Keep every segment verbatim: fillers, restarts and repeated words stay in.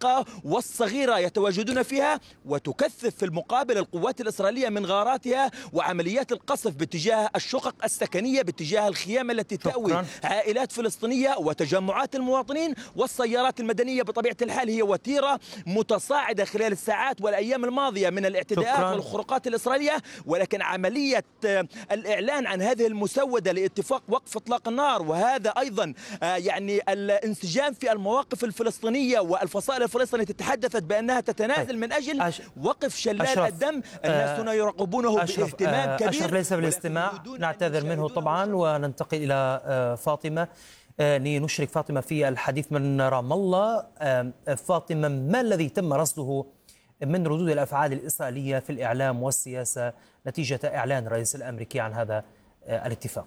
المنطقة والصغيرة يتواجدون فيها، وتكثف في المقابل القوات الإسرائيلية من غاراتها وعمليات القصف باتجاه الشقق السكنية، باتجاه الخيام التي تأوي عائلات فلسطينية وتجمعات المواطنين. والسيارات المدنية بطبيعة الحال هي وتيرة متصاعدة خلال الساعات والأيام الماضية من الاعتداءات شكرا. والخروقات الإسرائيلية. ولكن عملية الإعلان عن هذه المسودة لاتفاق وقف إطلاق النار، وهذا أيضا يعني الانسجام في المواقف الفلسطينية والفصائل الفلسطينية تتحدثت بأنها تتنازل من أجل أش... وقف شلال أشرف. الدم. الناس هنا يراقبونه أشرف. باهتمام كبير. أشرف ليس بالاستماع، نعتذر منه طبعا وننتقل إلى فاطمة لنشرك فاطمة في الحديث من رام الله. فاطمة، ما الذي تم رصده من ردود الأفعال الإسرائيلية في الإعلام والسياسة نتيجة إعلان الرئيس الأمريكي عن هذا الاتفاق؟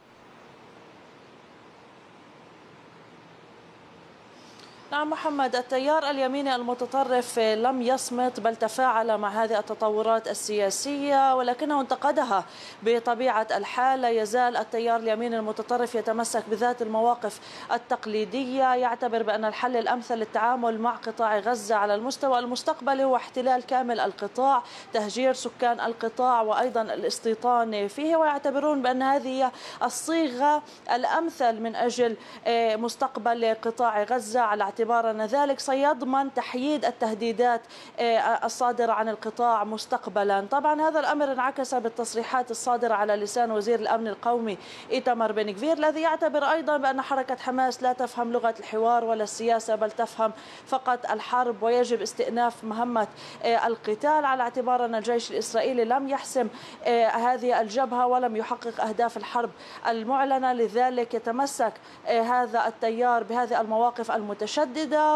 نعم محمد، التيار اليميني المتطرف لم يصمت بل تفاعل مع هذه التطورات السياسية، ولكنه انتقدها بطبيعة الحال. لا يزال التيار اليميني المتطرف يتمسك بذات المواقف التقليدية، يعتبر بأن الحل الأمثل للتعامل مع قطاع غزة على المستوى المستقبلي هو احتلال كامل القطاع، تهجير سكان القطاع وأيضا الاستيطان فيه، ويعتبرون بأن هذه الصيغة الأمثل من أجل مستقبل قطاع غزة، على اعتبار أن ذلك سيضمن تحييد التهديدات الصادرة عن القطاع مستقبلا. طبعا هذا الأمر انعكس بالتصريحات الصادرة على لسان وزير الأمن القومي إيتامر بن غفير، الذي يعتبر أيضا بأن حركة حماس لا تفهم لغة الحوار ولا السياسة بل تفهم فقط الحرب، ويجب استئناف مهمة القتال، على اعتبار أن الجيش الإسرائيلي لم يحسم هذه الجبهة ولم يحقق أهداف الحرب المعلنة. لذلك يتمسك هذا التيار بهذه المواقف المتشددة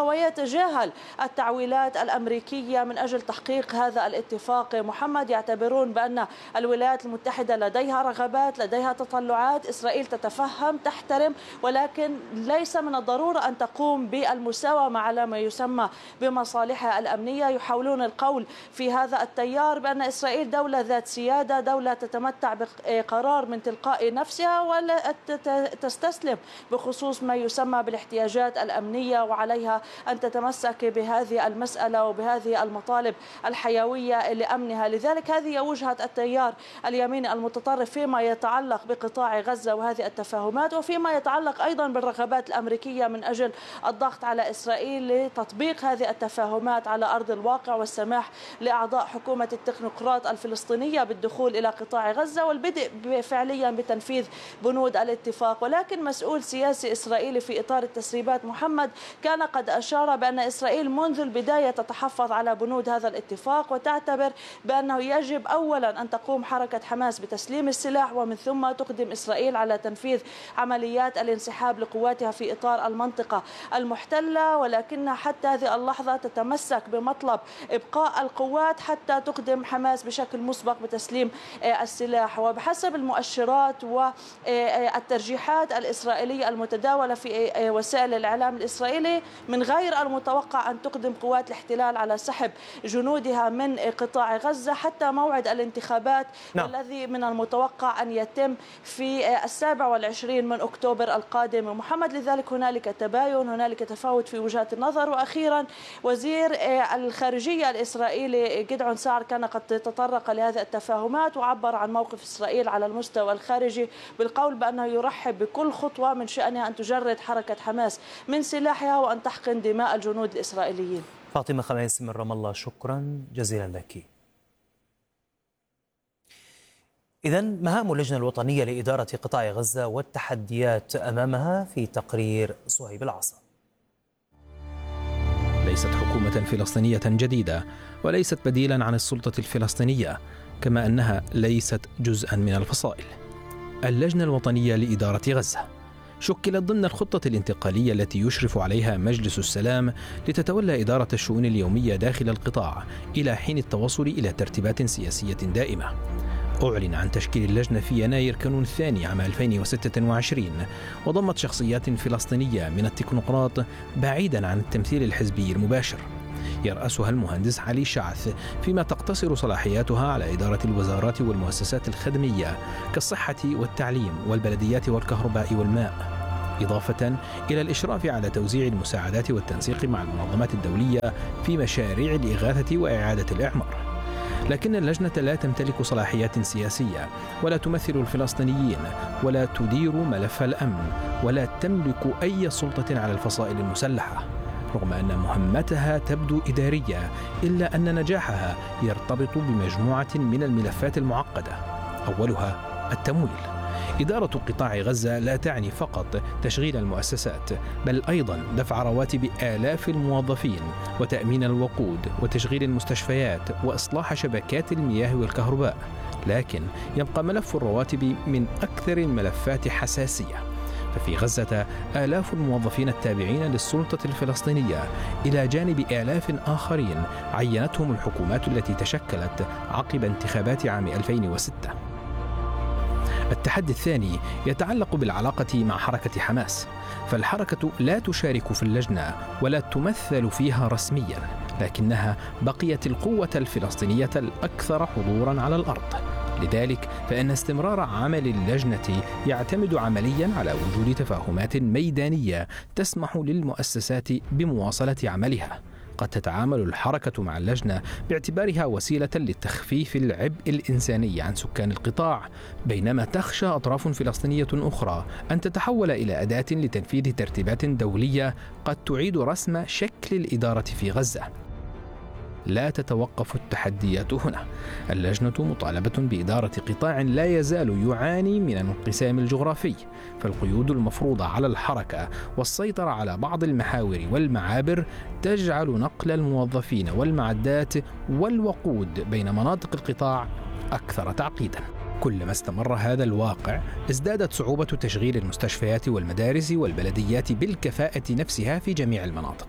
ويتجاهل التعويلات الأمريكية من أجل تحقيق هذا الاتفاق. محمد، يعتبرون بأن الولايات المتحدة لديها رغبات، لديها تطلعات، إسرائيل تتفهم تحترم، ولكن ليس من الضرورة أن تقوم بالمساومة على ما يسمى بمصالحها الأمنية. يحاولون القول في هذا التيار بأن إسرائيل دولة ذات سيادة، دولة تتمتع بقرار من تلقاء نفسها ولا تستسلم بخصوص ما يسمى بالاحتياجات الأمنية، وعليها أن تتمسك بهذه المسألة وبهذه المطالب الحيوية لأمنها. لذلك هذه وجهة التيار اليميني المتطرف فيما يتعلق بقطاع غزة وهذه التفاهمات، وفيما يتعلق أيضا بالرغبات الأمريكية من أجل الضغط على إسرائيل لتطبيق هذه التفاهمات على أرض الواقع، والسماح لأعضاء حكومة التكنوقراط الفلسطينية بالدخول إلى قطاع غزة والبدء فعليا بتنفيذ بنود الاتفاق. ولكن مسؤول سياسي إسرائيلي في إطار التسريبات محمد كان قد أشار بأن إسرائيل منذ البداية تتحفظ على بنود هذا الاتفاق، وتعتبر بأنه يجب أولا أن تقوم حركة حماس بتسليم السلاح، ومن ثم تقدم إسرائيل على تنفيذ عمليات الانسحاب لقواتها في إطار المنطقة المحتلة. ولكنها حتى هذه اللحظة تتمسك بمطلب إبقاء القوات حتى تقدم حماس بشكل مسبق بتسليم السلاح. وبحسب المؤشرات والترجيحات الإسرائيلية المتداولة في وسائل الإعلام الإسرائيلي، من غير المتوقع أن تقدم قوات الاحتلال على سحب جنودها من قطاع غزة حتى موعد الانتخابات نعم. والذي من المتوقع أن يتم في السابع والعشرين من أكتوبر القادم محمد. لذلك هنالك تباين، هنالك تفاوت في وجهات النظر. وأخيرا وزير الخارجية الإسرائيلي جدعون سعر كان قد تطرق لهذه التفاهمات وعبر عن موقف إسرائيل على المستوى الخارجي بالقول بأنه يرحب بكل خطوة من شأنها أن تجرد حركة حماس من سلاحها وأن تحقن دماء الجنود الإسرائيليين. فاطمة خميس من رام الله، شكرا جزيلا لك. إذن مهام اللجنة الوطنية لإدارة قطاع غزة والتحديات أمامها في تقرير صهيب العصا. ليست حكومة فلسطينية جديدة وليست بديلا عن السلطة الفلسطينية، كما أنها ليست جزءا من الفصائل. اللجنة الوطنية لإدارة غزة شكلت ضمن الخطة الانتقالية التي يشرف عليها مجلس السلام لتتولى إدارة الشؤون اليومية داخل القطاع إلى حين التوصل إلى ترتيبات سياسية دائمة. أعلن عن تشكيل اللجنة في يناير كانون الثاني عام ألفين وستة وعشرين، وضمت شخصيات فلسطينية من التكنوقراط بعيدا عن التمثيل الحزبي المباشر. يرأسها المهندس علي شعث، فيما تقتصر صلاحياتها على إدارة الوزارات والمؤسسات الخدمية كالصحة والتعليم والبلديات والكهرباء والماء. إضافة إلى الإشراف على توزيع المساعدات والتنسيق مع المنظمات الدولية في مشاريع الإغاثة وإعادة الإعمار. لكن اللجنة لا تمتلك صلاحيات سياسية، ولا تمثل الفلسطينيين، ولا تدير ملف الأمن، ولا تملك أي سلطة على الفصائل المسلحة. رغم أن مهمتها تبدو إدارية، إلا أن نجاحها يرتبط بمجموعة من الملفات المعقدة. أولها التمويل. إدارة قطاع غزة لا تعني فقط تشغيل المؤسسات، بل أيضا دفع رواتب آلاف الموظفين، وتأمين الوقود، وتشغيل المستشفيات، وإصلاح شبكات المياه والكهرباء. لكن يبقى ملف الرواتب من أكثر الملفات حساسية. ففي غزة آلاف الموظفين التابعين للسلطة الفلسطينية، إلى جانب آلاف آخرين عينتهم الحكومات التي تشكلت عقب انتخابات عام ألفين وستة. التحدي الثاني يتعلق بالعلاقة مع حركة حماس، فالحركة لا تشارك في اللجنة ولا تمثل فيها رسميا، لكنها بقيت القوة الفلسطينية الأكثر حضورا على الأرض. لذلك فإن استمرار عمل اللجنة يعتمد عمليا على وجود تفاهمات ميدانية تسمح للمؤسسات بمواصلة عملها. قد تتعامل الحركة مع اللجنة باعتبارها وسيلة لتخفيف العبء الإنساني عن سكان القطاع، بينما تخشى أطراف فلسطينية أخرى أن تتحول إلى أداة لتنفيذ ترتيبات دولية قد تعيد رسم شكل الإدارة في غزة. لا تتوقف التحديات هنا. اللجنة مطالبة بإدارة قطاع لا يزال يعاني من الانقسام الجغرافي، فالقيود المفروضة على الحركة والسيطرة على بعض المحاور والمعابر تجعل نقل الموظفين والمعدات والوقود بين مناطق القطاع أكثر تعقيدا. كلما استمر هذا الواقع ازدادت صعوبة تشغيل المستشفيات والمدارس والبلديات بالكفاءة نفسها في جميع المناطق.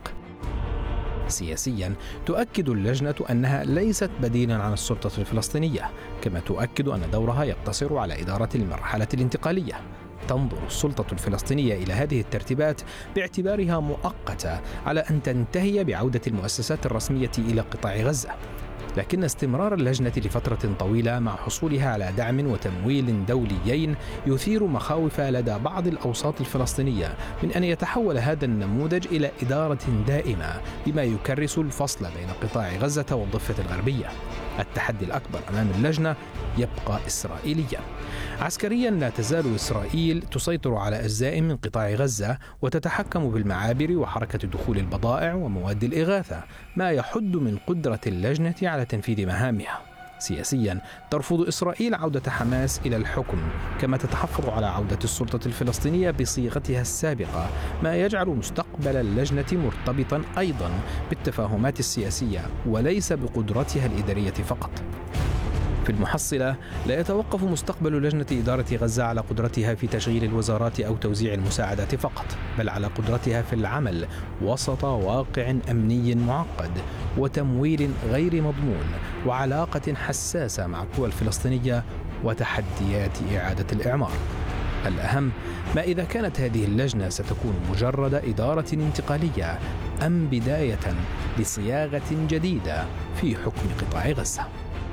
سياسيا تؤكد اللجنة أنها ليست بديلا عن السلطة الفلسطينية، كما تؤكد أن دورها يقتصر على إدارة المرحلة الانتقالية. تنظر السلطة الفلسطينية إلى هذه الترتيبات باعتبارها مؤقتة على أن تنتهي بعودة المؤسسات الرسمية إلى قطاع غزة. لكن استمرار اللجنة لفترة طويلة مع حصولها على دعم وتمويل دوليين يثير مخاوف لدى بعض الأوساط الفلسطينية من أن يتحول هذا النموذج إلى إدارة دائمة، بما يكرس الفصل بين قطاع غزة والضفة الغربية. التحدي الأكبر أمام اللجنة يبقى إسرائيليا. عسكريا لا تزال إسرائيل تسيطر على أجزاء من قطاع غزة وتتحكم بالمعابر وحركة دخول البضائع ومواد الإغاثة، ما يحد من قدرة اللجنة على تنفيذ مهامها. سياسيا ترفض إسرائيل عودة حماس إلى الحكم، كما تتحفظ على عودة السلطة الفلسطينية بصيغتها السابقة، ما يجعل مستقبل اللجنة مرتبطا أيضا بالتفاهمات السياسية وليس بقدرتها الإدارية فقط. في المحصلة لا يتوقف مستقبل لجنة إدارة غزة على قدرتها في تشغيل الوزارات أو توزيع المساعدات فقط، بل على قدرتها في العمل وسط واقع أمني معقد وتمويل غير مضمون وعلاقة حساسة مع القوى الفلسطينية وتحديات إعادة الإعمار. الأهم ما إذا كانت هذه اللجنة ستكون مجرد إدارة انتقالية أم بداية لصياغة جديدة في حكم قطاع غزة.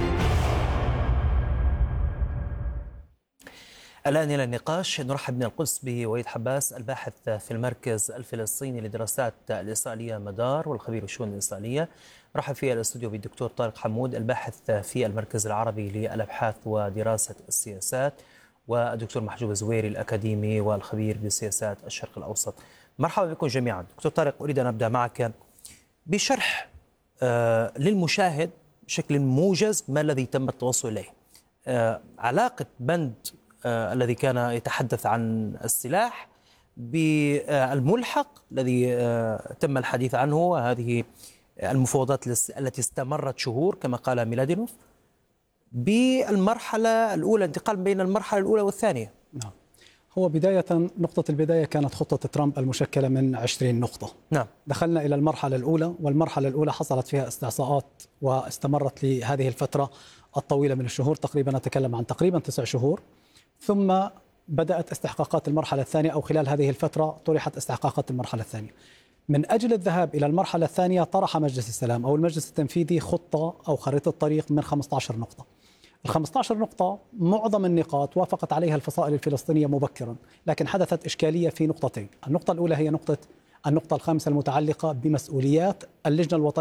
الآن إلى النقاش. نرحب من القدس بوليد حباس، الباحث في المركز الفلسطيني للدراسات الإسرائيلية مدار والخبير بالشؤون الإسرائيلية. رحب في الاستوديو بالدكتور طارق حمود، الباحث في المركز العربي للأبحاث ودراسة السياسات، والدكتور محجوب الزويري الأكاديمي والخبير بسياسات الشرق الأوسط. مرحبا بكم جميعا. دكتور طارق، أريد أن أبدأ معك بشرح آه للمشاهد بشكل موجز ما الذي تم التوصل إليه. آه علاقة بند آه الذي كان يتحدث عن السلاح بالملحق الذي آه تم الحديث عنه، وهذه المفاوضات التي استمرت شهور كما قال ميلادينوف، بالمرحلة الأولى، انتقال بين المرحلة الأولى والثانية. نعم، هو بداية نقطة البداية كانت خطة ترامب المشكلة من عشرين نقطة. نعم. دخلنا إلى المرحلة الأولى، والمرحلة الأولى حصلت فيها استعصاءات واستمرت لهذه الفترة الطويلة من الشهور، تقريبا نتكلم عن تقريبا تسع شهور، ثم بدأت استحقاقات المرحلة الثانية، أو خلال هذه الفترة طرحت استحقاقات المرحلة الثانية. من أجل الذهاب إلى المرحلة الثانية طرح مجلس السلام أو المجلس التنفيذي خطة أو خريطة طريق من خمسة عشر نقطة. ال خمسة عشر نقطة معظم النقاط وافقت عليها الفصائل الفلسطينية مبكرا، لكن حدثت إشكالية في نقطتين. النقطة الأولى هي نقطة النقطة الخامسة المتعلقة بمسؤوليات اللجنة الوطنية